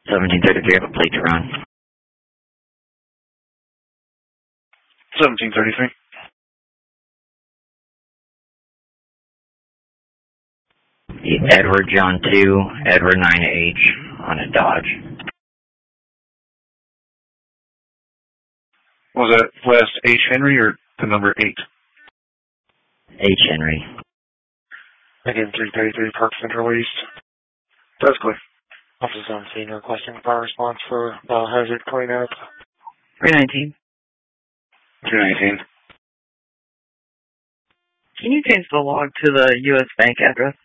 1733, I have a plate to run. 1733. Edward John 2, Edward 9H on a Dodge. Was that last H. Henry or the number 8? H. Henry. Again, 333 Park Central East. That's clear. Officer 17 requesting fire response for hazard cleanup. 319. 219. Can you change the log to the U.S. Bank address?